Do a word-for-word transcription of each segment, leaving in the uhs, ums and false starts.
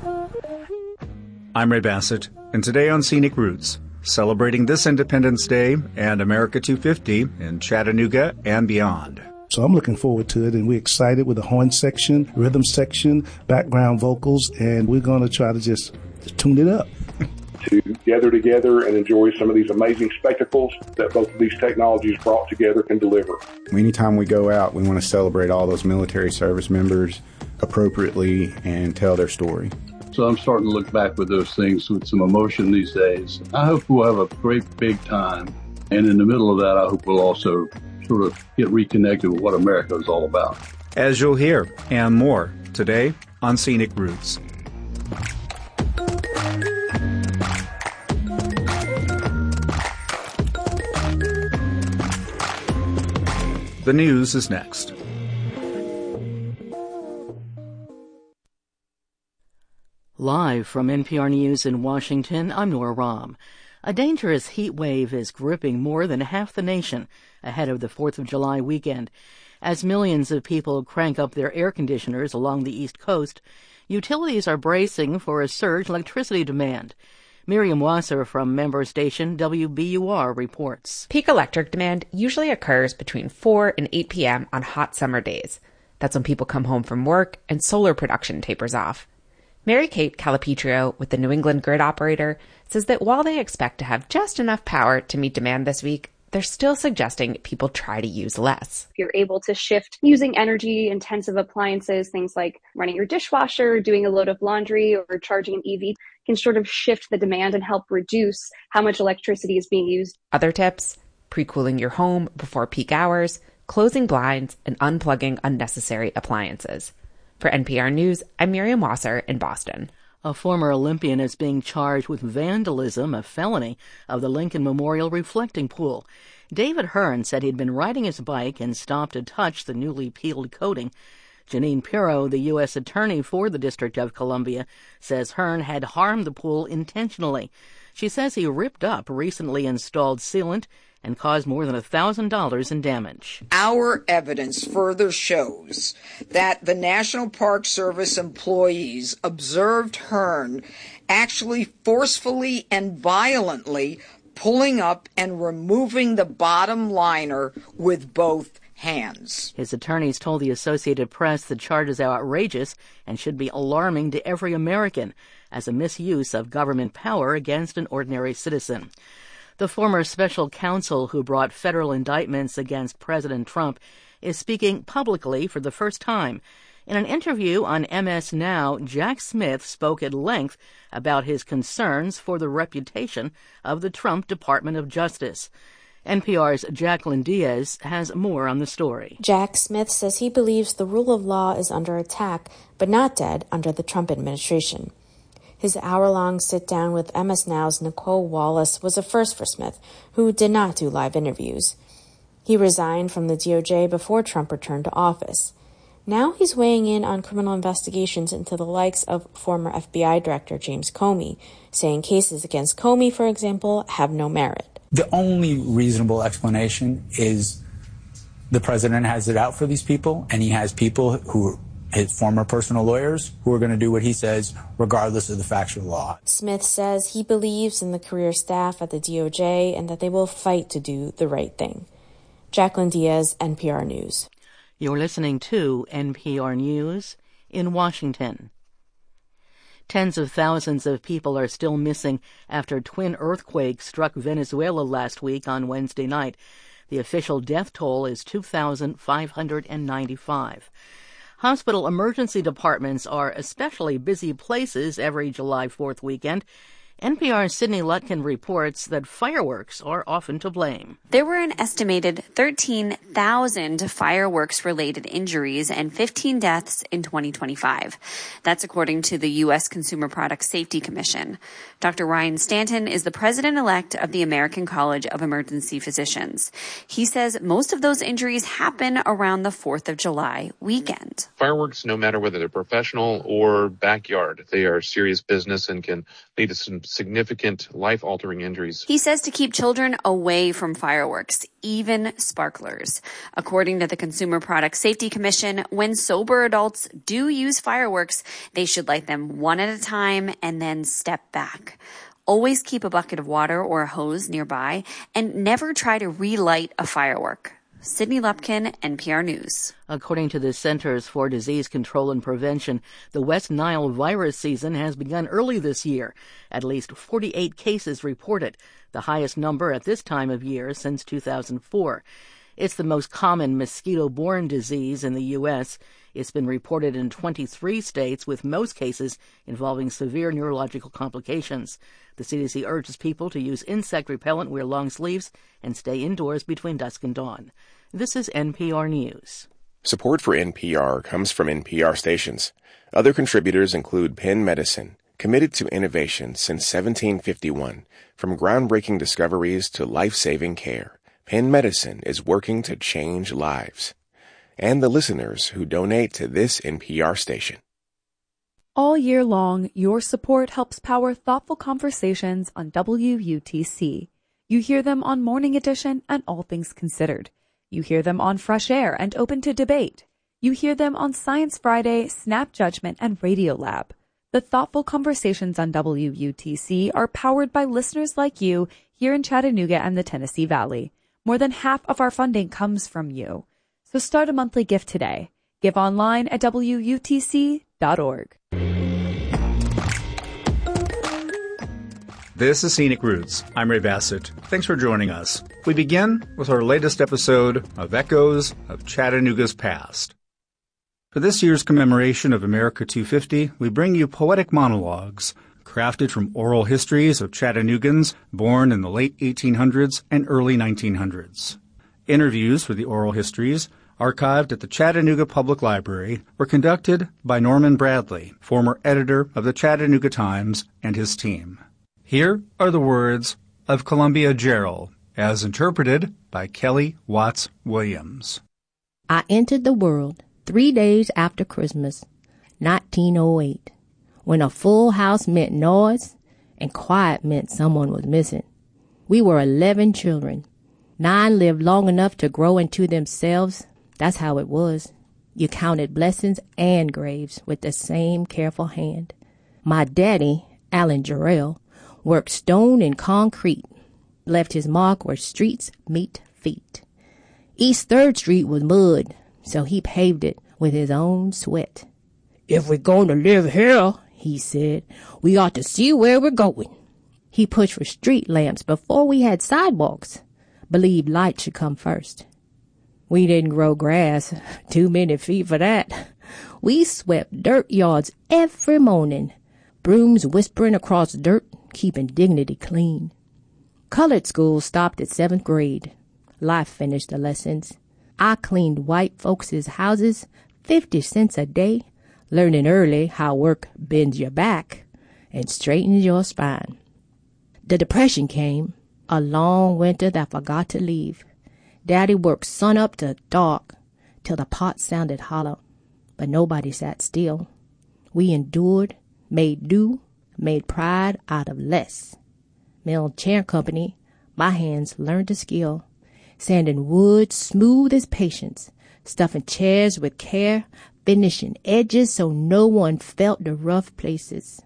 I'm Ray Bassett, and today on Scenic Roots, celebrating this Independence Day and America two fifty in Chattanooga and beyond. So I'm looking forward to it, and we're excited with the horn section, rhythm section, background vocals, and we're going to try to just, just tune it up. To gather together and enjoy some of these amazing spectacles that both of these technologies brought together can deliver. Anytime we go out, we want to celebrate all those military service members appropriately and tell their story. So I'm starting to look back with those things with some emotion these days. I hope we'll have a great big time. And in the middle of that, I hope we'll also sort of get reconnected with what America is all about. As you'll hear, and more, today on Scenic Roots. The news is next. Live from N P R News in Washington, I'm Nora Rahm. A dangerous heat wave is gripping more than half the nation ahead of the fourth of July weekend. As millions of people crank up their air conditioners along the East Coast, utilities are bracing for a surge in electricity demand. Miriam Wasser from member station W B U R reports. Peak electric demand usually occurs between four and eight p.m. on hot summer days. That's when people come home from work and solar production tapers off. Mary Kate Calipetrio with the New England Grid Operator says that while they expect to have just enough power to meet demand this week, they're still suggesting people try to use less. If you're able to shift using energy-intensive appliances, things like running your dishwasher, doing a load of laundry, or charging an E V, can sort of shift the demand and help reduce how much electricity is being used. Other tips: pre-cooling your home before peak hours, closing blinds, and unplugging unnecessary appliances. For N P R News, I'm Miriam Wasser in Boston. A former Olympian is being charged with vandalism, a felony, of the Lincoln Memorial reflecting pool. David Hearn said he'd been riding his bike and stopped to touch the newly peeled coating. Janine Pirro, the U S attorney for the District of Columbia, says Hearn had harmed the pool intentionally. She says he ripped up recently installed sealant and caused more than one thousand dollars in damage. Our evidence further shows that the National Park Service employees observed Hearn actually forcefully and violently pulling up and removing the bottom liner with both hands. His attorneys told the Associated Press the charges are outrageous and should be alarming to every American as a misuse of government power against an ordinary citizen. The former special counsel who brought federal indictments against President Trump is speaking publicly for the first time. In an interview on M S Now, Jack Smith spoke at length about his concerns for the reputation of the Trump Department of Justice. N P R's Jacqueline Diaz has more on the story. Jack Smith says he believes the rule of law is under attack, but not dead under the Trump administration. His hour-long sit-down with M S Now's Nicole Wallace was a first for Smith, who did not do live interviews. He resigned from the D O J before Trump returned to office. Now he's weighing in on criminal investigations into the likes of former F B I Director James Comey, saying cases against Comey, for example, have no merit. The only reasonable explanation is the president has it out for these people, and he has people who his former personal lawyers who are going to do what he says regardless of the factual law. Smith says he believes in the career staff at the D O J and that they will fight to do the right thing. Jacqueline Diaz, N P R News. You're listening to N P R News in Washington. Tens of thousands of people are still missing after twin earthquakes struck Venezuela last week on Wednesday night. The official death toll is two thousand five hundred ninety-five. Hospital emergency departments are especially busy places every July fourth weekend. N P R's Sydney Lutkin reports that fireworks are often to blame. There were an estimated thirteen thousand fireworks-related injuries and fifteen deaths in twenty twenty-five. That's according to the U S Consumer Product Safety Commission. Doctor Ryan Stanton is the president-elect of the American College of Emergency Physicians. He says most of those injuries happen around the fourth of July weekend. Fireworks, no matter whether they're professional or backyard, they are serious business and can lead to some significant life-altering injuries. He says to keep children away from fireworks, even sparklers. According to the Consumer Product Safety Commission, when sober adults do use fireworks, they should light them one at a time and then step back. Always keep a bucket of water or a hose nearby, and never try to relight a firework. Sydney Lupkin, N P R News. According to the Centers for Disease Control and Prevention, the West Nile virus season has begun early this year. At least forty-eight cases reported, the highest number at this time of year since two thousand four. It's the most common mosquito-borne disease in the U S It's been reported in twenty-three states, with most cases involving severe neurological complications. The C D C urges people to use insect repellent, wear long sleeves, and stay indoors between dusk and dawn. This is N P R News. Support for N P R comes from N P R stations. Other contributors include Penn Medicine, committed to innovation since seventeen fifty-one. From groundbreaking discoveries to life-saving care, Penn Medicine is working to change lives. And the listeners who donate to this N P R station. All year long, your support helps power thoughtful conversations on W U T C. You hear them on Morning Edition and All Things Considered. You hear them on Fresh Air and Open to Debate. You hear them on Science Friday, Snap Judgment, and Radio Lab. The thoughtful conversations on W U T C are powered by listeners like you here in Chattanooga and the Tennessee Valley. More than half of our funding comes from you. So start a monthly gift today. Give online at W U T C dot org. This is Scenic Roots. I'm Ray Bassett. Thanks for joining us. We begin with our latest episode of Echoes of Chattanooga's Past. For this year's commemoration of America two fifty, we bring you poetic monologues crafted from oral histories of Chattanoogans born in the late eighteen hundreds and early nineteen hundreds. Interviews for the oral histories, archived at the Chattanooga Public Library, were conducted by Norman Bradley, former editor of the Chattanooga Times, and his team. Here are the words of Columbia Gerald, as interpreted by Kelly Watts Williams. I entered the world three days after Christmas, nineteen oh eight, when a full house meant noise and quiet meant someone was missing. We were eleven children. Nine lived long enough to grow into themselves. That's how it was. You counted blessings and graves with the same careful hand. My daddy, Alan Jarrell, worked stone and concrete, left his mark where streets meet feet. East third Street was mud, so he paved it with his own sweat. If we're going to live here, he said, we ought to see where we're going. He pushed for street lamps before we had sidewalks, believed light should come first. We didn't grow grass, too many feet for that. We swept dirt yards every morning, brooms whispering across dirt, keeping dignity clean. Colored school stopped at seventh grade. Life finished the lessons. I cleaned white folks' houses, fifty cents a day, learning early how work bends your back and straightens your spine. The Depression came, a long winter that forgot to leave. Daddy worked sun up to dark till the pot sounded hollow, but nobody sat still. We endured, made do, made pride out of less. Mill chair company, my hands learned a skill, sanding wood smooth as patience, stuffing chairs with care, finishing edges so no one felt the rough places.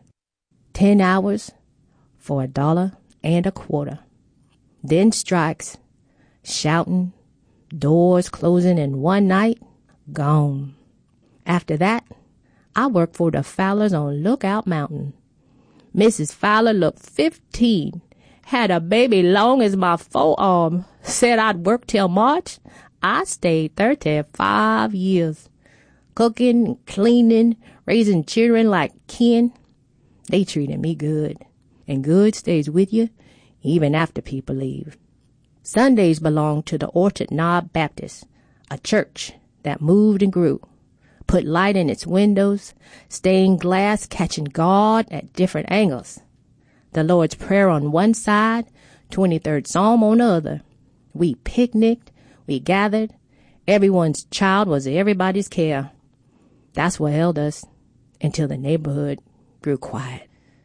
Ten hours for a dollar and a quarter. Then strikes, shouting, doors closing in one night, gone. After that, I worked for the Fowlers on Lookout Mountain. Missus Fowler looked fifteen, had a baby long as my forearm, said I'd work till March. I stayed thirty-five years, cooking, cleaning, raising children like kin. They treated me good, and good stays with you even after people leave. Sundays belonged to the Orchard Knob Baptist, a church that moved and grew, put light in its windows, stained glass catching God at different angles. The Lord's Prayer on one side, twenty-third Psalm on the other. We picnicked, we gathered. Everyone's child was everybody's care. That's what held us until the neighborhood grew quiet.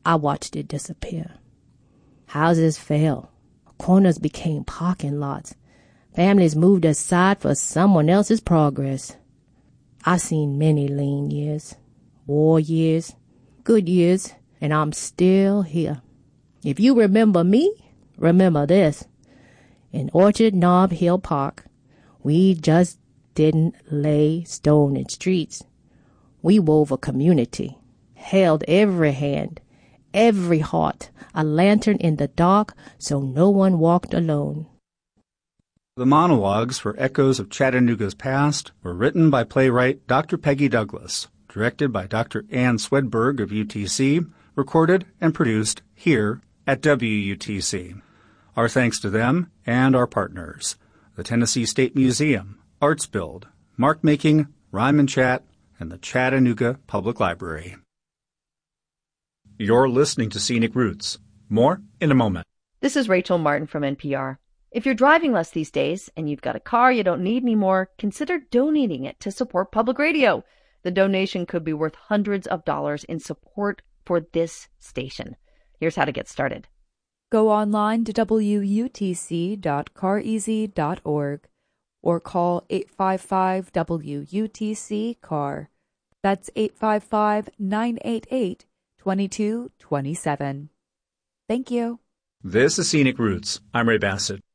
I watched it disappear. Houses fell. Corners became parking lots. Families moved aside for someone else's progress. I've seen many lean years, war years, good years, and I'm still here. If you remember me, remember this. In Orchard Knob Hill Park, we just didn't lay stone in streets. We wove a community, held every hand, every heart, a lantern in the dark so no one walked alone. The monologues for Echoes of Chattanooga's Past were written by playwright Doctor Peggy Douglas, directed by Doctor Ann Swedberg of U T C, recorded and produced here at W U T C. Our thanks to them and our partners, the Tennessee State Museum, ArtsBuild, Mark Making, Rhyme and Chat, and the Chattanooga Public Library. You're listening to Scenic Roots. More in a moment. This is Rachel Martin from N P R. If you're driving less these days and you've got a car you don't need anymore, consider donating it to support public radio. The donation could be worth hundreds of dollars in support for this station. Here's how to get started. Go online to W U T C dot car easy dot org or call eight five five W U T C C A R. That's eight five five, nine eight eight, two two two seven. Thank you. This is Scenic Roots. I'm Ray Bassett.